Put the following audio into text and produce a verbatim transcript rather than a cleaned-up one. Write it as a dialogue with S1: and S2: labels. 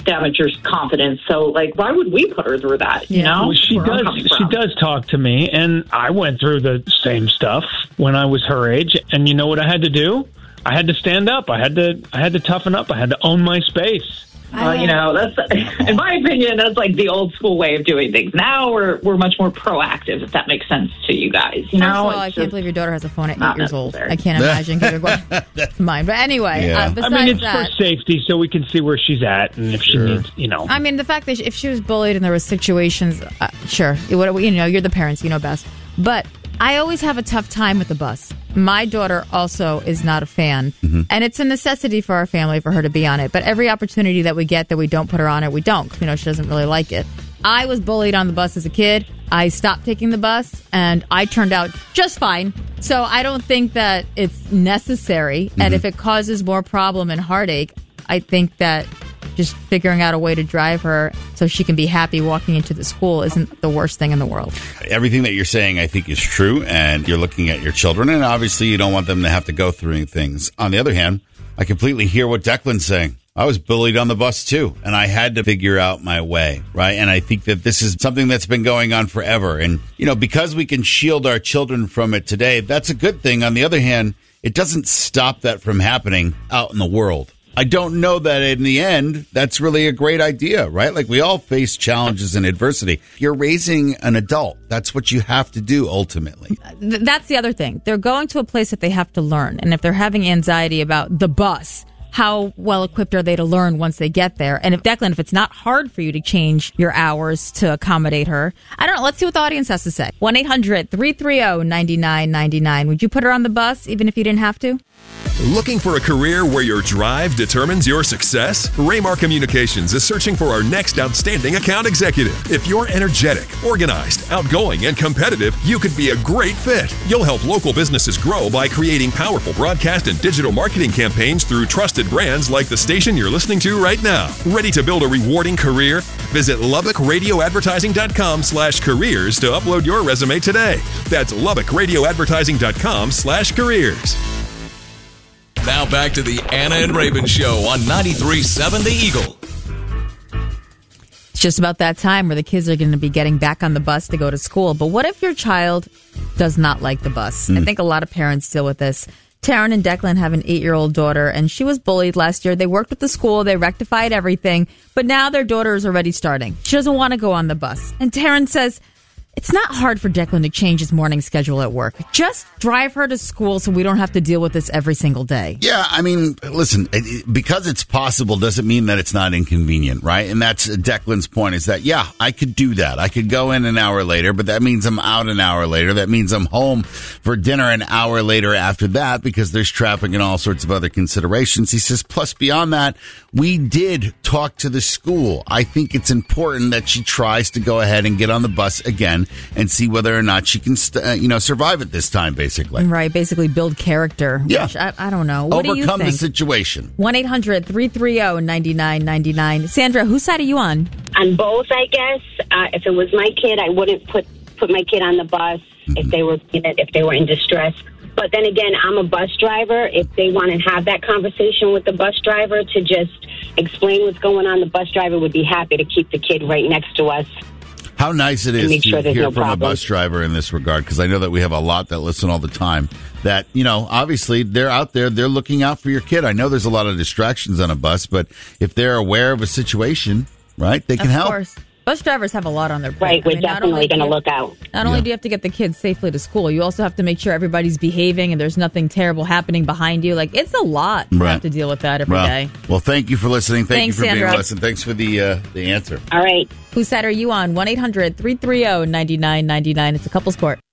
S1: damage your confidence. So, like, why would we put her through that? You
S2: Yeah.
S1: know,
S3: Well, she
S1: Where I'm
S3: does.
S1: coming
S3: She
S1: from.
S3: does talk to me, and I went through the same stuff when I was her age. And you know what I had to do? I had to stand up. I had to. I had to toughen up. I had to own my space.
S1: Uh, you know, that's, in my opinion, that's like the old school way of doing things. Now we're we're much more proactive, if that makes sense to you guys. You know,
S2: First of all,
S1: It's
S2: I can't
S1: just
S2: believe your daughter has a phone at
S1: not
S2: eight years old.
S1: necessary.
S2: I can't imagine giving one mine. But anyway,
S4: Yeah.
S2: uh, besides
S3: I mean, it's
S2: that,
S3: for safety, so we can see where she's at, and if she
S4: Sure.
S3: needs, you know.
S2: I mean, the fact that if she was bullied and there was situations, uh, sure, it would, you know, you're the parents, you know best. But I always have a tough time with the bus. My daughter also is not a fan,
S4: Mm-hmm.
S2: and it's a necessity for our family for her to be on it. But every opportunity that we get that we don't put her on it, we don't. 'Cause, you know, she doesn't really like it. I was bullied on the bus as a kid. I stopped taking the bus, and I turned out just fine. So I don't think that it's necessary. And if it causes more problem and heartache, I think that just figuring out a way to drive her so she can be happy walking into the school isn't the worst thing in the world.
S4: Everything that you're saying, I think, is true, and you're looking at your children, and obviously you don't want them to have to go through things. On the other hand, I completely hear what Declan's saying. I was bullied on the bus, too, and I had to figure out my way, right? And I think that this is something that's been going on forever. And, you know, because we can shield our children from it today, that's a good thing. On the other hand, it doesn't stop that from happening out in the world. I don't know that in the end, that's really a great idea, right? Like, we all face challenges and adversity. You're raising an adult. That's what you have to do ultimately.
S2: Th- that's the other thing. They're going to a place that they have to learn. And if they're having anxiety about the bus, how well equipped are they to learn once they get there? And if, Declan, if it's not hard for you to change your hours to accommodate her, I don't know. Let's see what the audience has to say. one eight hundred three three zero nine nine nine nine. Would you put her on the bus even if you didn't have to?
S5: Looking for a career where your drive determines your success? Raymar Communications is searching for our next outstanding account executive. If you're energetic, organized, outgoing, and competitive, you could be a great fit. You'll help local businesses grow by creating powerful broadcast and digital marketing campaigns through trusted brands like the station you're listening to right now. Ready to build a rewarding career? Visit Lubbock Radio Advertising dot com slash careers to upload your resume today. That's Lubbock Radio Advertising dot com slash careers.
S6: Now back to the Anna and Raven Show on ninety-three point seven The Eagle.
S2: It's just about that time where the kids are going to be getting back on the bus to go to school. But what if your child does not like the bus? I think a lot of parents deal with this. Taryn and Declan have an eight-year-old daughter, and she was bullied last year. They worked with the school. They rectified everything. But now their daughter is already starting. She doesn't want to go on the bus. And Taryn says, it's not hard for Declan to change his morning schedule at work. Just drive her to school so we don't have to deal with this every single day.
S4: Yeah, I mean, listen, it- it- because it's possible doesn't mean that it's not inconvenient, right? And that's Declan's point is that, yeah, I could do that. I could go in an hour later, but that means I'm out an hour later. That means I'm home for dinner an hour later after that because there's traffic and all sorts of other considerations. He says, plus beyond that, we did talk to the school. I think it's important that she tries to go ahead and get on the bus again and see whether or not she can, st- uh, you know, survive it this time, basically.
S2: Right, basically build character.
S4: Yeah.
S2: Which I, I don't know. What do you
S4: Overcome the
S2: think?
S4: situation.
S2: one eight hundred three three zero nine nine nine nine. Sandra, whose side are you on?
S7: On both, I guess. Uh, if it was my kid, I wouldn't put put my kid on the bus if they were if they were in distress. But then again, I'm a bus driver. If they want to have that conversation with the bus driver to just explain what's going on, the bus driver would be happy to keep the kid right next to us.
S4: How nice it is
S7: make
S4: to
S7: sure there's
S4: hear
S7: no
S4: from a
S7: problem.
S4: bus driver in this regard, because I know that we have a lot that listen all the time that, you know, obviously they're out there, they're looking out for your kid. I know there's a lot of distractions on a bus, but if they're aware of a situation, right, they can
S2: Of
S4: help.
S2: course. Bus drivers have a lot on their plate.
S7: Right,
S2: I
S7: we're
S2: mean, not
S7: definitely
S2: only do
S7: going to
S2: you-
S7: look out.
S2: Not only
S4: Yeah.
S2: do you have to get the kids safely to school, you also have to make sure everybody's behaving and there's nothing terrible happening behind you. Like, it's a lot to
S4: Right.
S2: have to deal with that every day.
S4: Well, well, thank you for listening. Thank
S2: Thanks,
S4: you for
S2: Sandra.
S4: being with us, and thanks for the uh, the answer.
S7: All right.
S2: Whose side are you on? one eight hundred three three zero nine nine nine nine. It's a couple sport.